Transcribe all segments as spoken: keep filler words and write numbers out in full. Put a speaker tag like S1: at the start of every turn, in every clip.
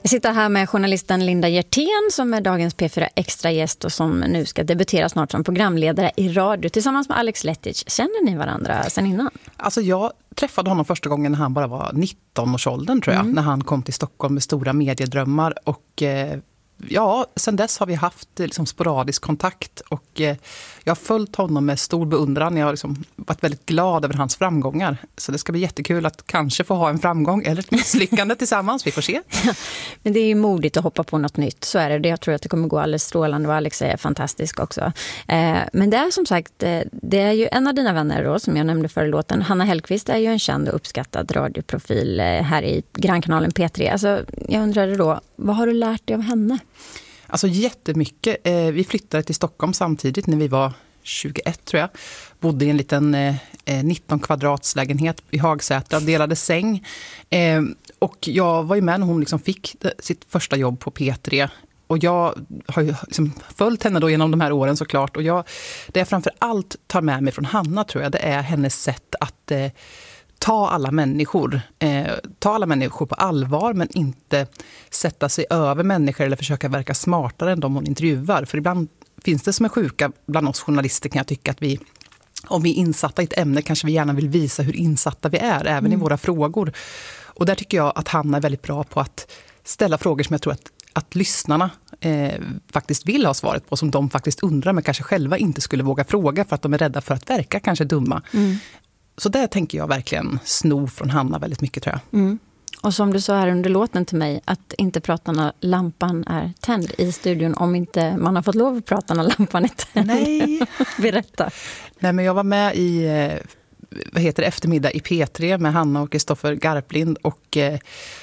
S1: Jag sitter här med journalisten Linda Hjertén som är dagens P fyra Extra-gäst och som nu ska debutera snart som programledare i radio tillsammans med Alex Lettich. Känner ni varandra sen innan?
S2: Alltså jag träffade honom första gången när han bara var nitton-årsåldern tror jag. Mm. När han kom till Stockholm med stora mediedrömmar och... Eh, Ja, sen dess har vi haft liksom sporadisk kontakt och eh, jag har följt honom med stor beundran. Jag har liksom varit väldigt glad över hans framgångar. Så det ska bli jättekul att kanske få ha en framgång eller ett misslyckande tillsammans. Vi får se.
S1: Men det är ju modigt att hoppa på något nytt. Så är det. Jag tror att det kommer gå alldeles strålande och Alex är fantastisk också. Eh, men det är som sagt, eh, det är ju en av dina vänner då, som jag nämnde förra låten. Hanna Hellquist är ju en känd och uppskattad radioprofil eh, här i grannkanalen P tre. Alltså, jag undrade då, vad har du lärt dig av henne?
S2: Alltså jättemycket. Vi flyttade till Stockholm samtidigt när vi var tjugoett tror jag. Bodde i en liten nitton kvadrats lägenhet i Hagsätra, delade säng. Och jag var ju med när hon liksom fick sitt första jobb på P tre. Och jag har ju liksom följt henne då genom de här åren såklart. Och jag, det jag framför allt tar med mig från Hanna tror jag, det är hennes sätt att... Ta alla människor, eh, ta alla människor på allvar men inte sätta sig över människor eller försöka verka smartare än de hon intervjuar. För ibland finns det som är sjuka bland oss journalister kan jag tycka att vi, om vi är insatta i ett ämne kanske vi gärna vill visa hur insatta vi är, även mm. i våra frågor. Och där tycker jag att Hanna är väldigt bra på att ställa frågor som jag tror att, att lyssnarna eh, faktiskt vill ha svaret på, som de faktiskt undrar men kanske själva inte skulle våga fråga för att de är rädda för att verka kanske dumma. Mm. Så där tänker jag verkligen sno från Hanna väldigt mycket tror jag. Mm.
S1: Och som du sa här under låten till mig, att inte prata när lampan är tänd i studion om inte man har fått lov att prata när lampan är tänd.
S2: Nej.
S1: Berätta.
S2: Nej, men jag var med i vad heter det, eftermiddag i P tre med Hanna och Kristoffer Garplind och eh,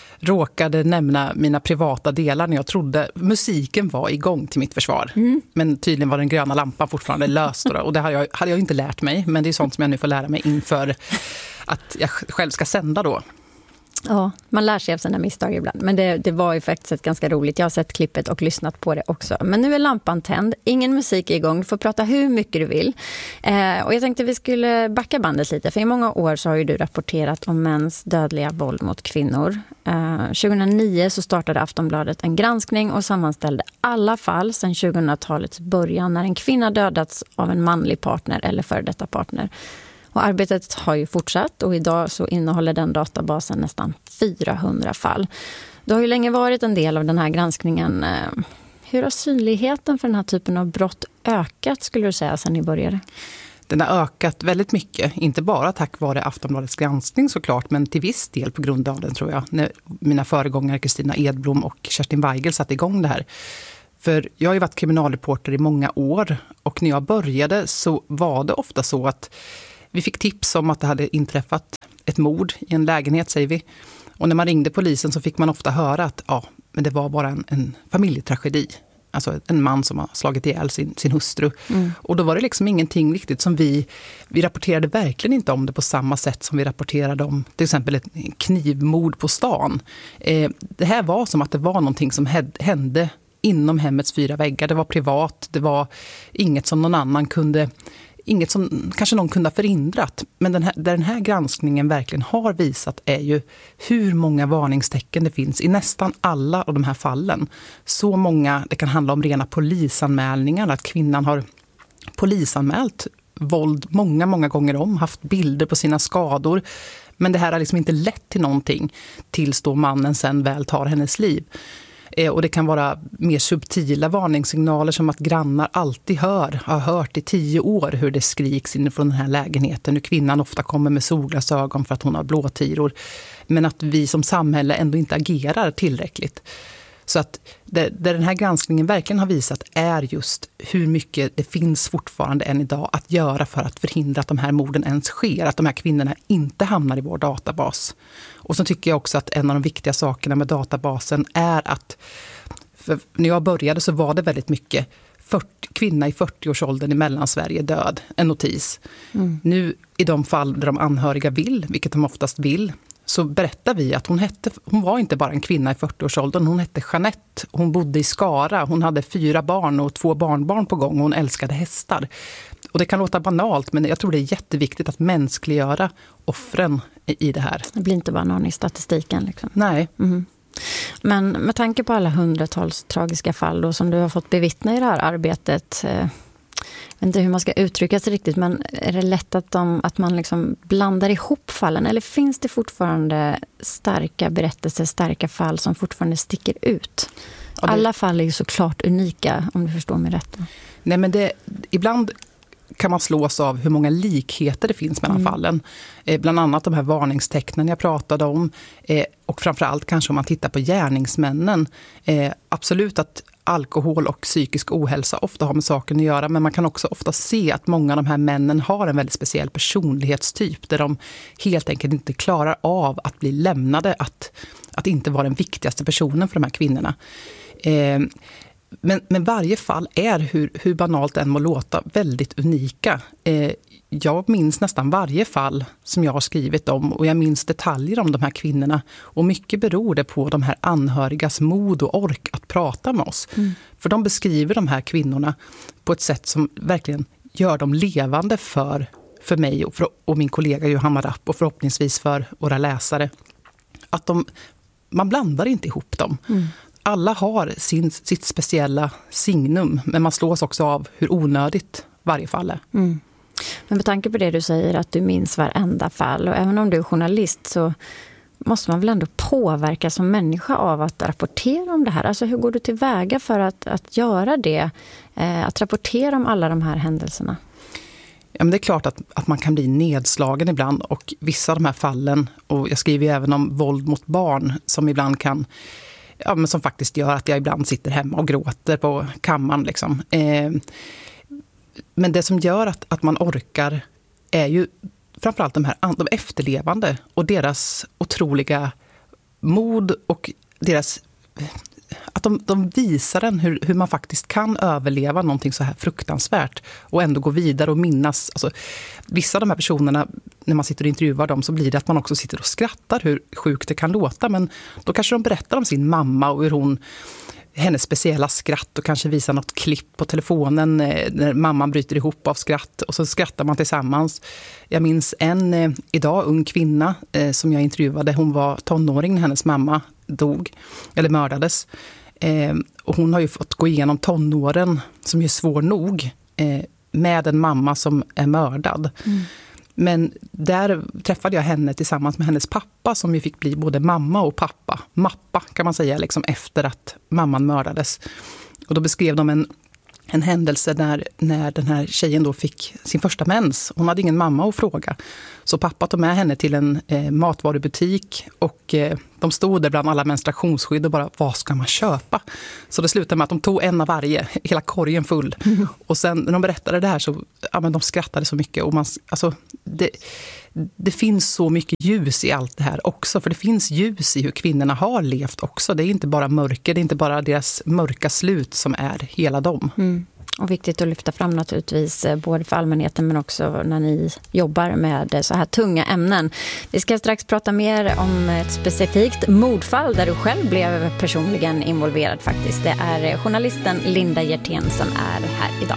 S2: råkade nämna mina privata delar när jag trodde musiken var igång till mitt försvar. Mm. Men tydligen var den gröna lampan fortfarande löst. Och det hade jag, hade jag inte lärt mig. Men det är sånt som jag nu får lära mig inför att jag själv ska sända då.
S1: Ja, man lär sig av sina misstag ibland. Men det, det var ju faktiskt ganska roligt. Jag har sett klippet och lyssnat på det också. Men nu är lampan tänd. Ingen musik är igång. Du får prata hur mycket du vill. Eh, och jag tänkte vi skulle backa bandet lite. För i många år så har ju du rapporterat om mäns dödliga våld mot kvinnor. Eh, tjugohundranio så startade Aftonbladet en granskning och sammanställde alla fall sedan tjugohundratalets början när en kvinna dödats av en manlig partner eller före detta partner. Och arbetet har ju fortsatt och idag så innehåller den databasen nästan fyrahundra fall. Det har ju länge varit en del av den här granskningen. Hur har synligheten för den här typen av brott ökat skulle du säga sedan ni började?
S2: Den har ökat väldigt mycket, inte bara tack vare Aftonbladets granskning såklart, men till viss del på grund av den tror jag. När mina föregångare Kristina Edblom och Kerstin Weigel satte igång det här. För jag har ju varit kriminalreporter i många år och när jag började så var det ofta så att vi fick tips om att det hade inträffat ett mord i en lägenhet, säger vi. Och när man ringde polisen så fick man ofta höra att ja, men det var bara en, en familjetragedi. Alltså en man som har slagit ihjäl sin, sin hustru. Mm. Och då var det liksom ingenting riktigt som vi... Vi rapporterade verkligen inte om det på samma sätt som vi rapporterade om till exempel ett knivmord på stan. Eh, det här var som att det var någonting som hände inom hemmets fyra väggar. Det var privat, det var inget som någon annan kunde... Inget som kanske någon kunde ha förhindrat. Men den här, där den här granskningen verkligen har visat är ju hur många varningstecken det finns i nästan alla av de här fallen. Så många, det kan handla om rena polisanmälningar. Att kvinnan har polisanmält våld många, många gånger om. Haft bilder på sina skador. Men det här har liksom inte lett till någonting tills då mannen sen väl tar hennes liv. Och det kan vara mer subtila varningssignaler som att grannar alltid hör, har hört i tio år hur det skriks inifrån den här lägenheten. Hur kvinnan ofta kommer med solglasögon för att hon har blåtiror. Men att vi som samhälle ändå inte agerar tillräckligt. Så att det, det den här granskningen verkligen har visat är just hur mycket det finns fortfarande än idag att göra för att förhindra att de här morden ens sker. Att de här kvinnorna inte hamnar i vår databas. Och så tycker jag också att en av de viktiga sakerna med databasen är att, för när jag började så var det väldigt mycket fyrtio, kvinna i fyrtioårsåldern i Mellansverige död, en notis. Mm. Nu i de fall där de anhöriga vill, vilket de oftast vill, så berättar vi att hon hette, hon var inte bara en kvinna i fyrtioårsåldern, hon hette Jeanette, hon bodde i Skara, hon hade fyra barn och två barnbarn på gång och hon älskade hästar. Och det kan låta banalt, men jag tror det är jätteviktigt att mänskliggöra offren i det här.
S1: Det blir inte bara någon i statistiken liksom.
S2: Nej.
S1: Mm. Men med tanke på alla hundratals tragiska fall då, som du har fått bevittna i det här arbetet, eh, jag vet inte hur man ska uttrycka sig riktigt, men är det lätt att, de, att man liksom blandar ihop fallen? Eller finns det fortfarande starka berättelser, starka fall som fortfarande sticker ut? Ja, det... Alla fall är ju såklart unika, om du förstår mig rätt.
S2: Nej, men det, ibland kan man slås av hur många likheter det finns mellan mm. fallen. Eh, bland annat de här varningstecknen jag pratade om. Eh, och framförallt kanske om man tittar på gärningsmännen. Eh, absolut att alkohol och psykisk ohälsa ofta har med saken att göra. Men man kan också ofta se att många av de här männen har en väldigt speciell personlighetstyp. Där de helt enkelt inte klarar av att bli lämnade. Att, att inte vara den viktigaste personen för de här kvinnorna. Eh, Men, men varje fall är, hur, hur banalt den må låta, väldigt unika. Eh, jag minns nästan varje fall som jag har skrivit om, och jag minns detaljer om de här kvinnorna. Och mycket beror det på de här anhörigas mod och ork att prata med oss. Mm. För de beskriver de här kvinnorna på ett sätt som verkligen gör dem levande för, för mig och, för, och min kollega Johanna Rapp, och förhoppningsvis för våra läsare. Att de, man blandar inte ihop dem. Mm. Alla har sin, sitt speciella signum, men man slås också av hur onödigt varje fall är. Mm.
S1: Men med tanke på det du säger, att du minns varenda fall, och även om du är journalist så måste man väl ändå påverka som människa av att rapportera om det här. Alltså hur går du tillväga för att, att göra det, eh, att rapportera om alla de här händelserna?
S2: Ja, men det är klart att, att man kan bli nedslagen ibland, och vissa av de här fallen, och jag skriver ju även om våld mot barn som ibland kan... Ja, men som faktiskt gör att jag ibland sitter hemma och gråter på kammaren. Liksom. Eh, men det som gör att, att man orkar är ju framförallt de här de efterlevande och deras otroliga mod och deras... Att de, de visar en hur, hur man faktiskt kan överleva någonting så här fruktansvärt och ändå gå vidare och minnas. Alltså, vissa av de här personerna, när man sitter och intervjuar dem, så blir det att man också sitter och skrattar hur sjukt det kan låta. Men då kanske de berättar om sin mamma och hur hon, hennes speciella skratt, och kanske visar något klipp på telefonen när mamman bryter ihop av skratt, och så skrattar man tillsammans. Jag minns en eh, idag ung kvinna eh, som jag intervjuade. Hon var tonåring när hennes mamma dog eller mördades. Eh, och hon har ju fått gå igenom tonåren, som är svår nog, eh, med en mamma som är mördad. Mm. Men där träffade jag henne tillsammans med hennes pappa, som ju fick bli både mamma och pappa. Mappa kan man säga, liksom efter att mamman mördades. Och då beskrev de en, en händelse när, när den här tjejen då fick sin första mens. Hon hade ingen mamma att fråga. Så pappa tog med henne till en eh, matvarubutik, och eh, de stod där bland alla menstruationsskydd och bara, vad ska man köpa? Så det slutade med att de tog en av varje, hela korgen full. Mm. Och sen när de berättade det här så, ja, men de skrattade så mycket. Och man, alltså, det, det finns så mycket ljus i allt det här också. För det finns ljus i hur kvinnorna har levt också. Det är inte bara mörker, det är inte bara deras mörka slut som är hela dem. Mm.
S1: Och viktigt att lyfta fram naturligtvis, både för allmänheten men också när ni jobbar med så här tunga ämnen. Vi ska strax prata mer om ett specifikt mordfall där du själv blev personligen involverad faktiskt. Det är journalisten Linda Hjertén som är här idag.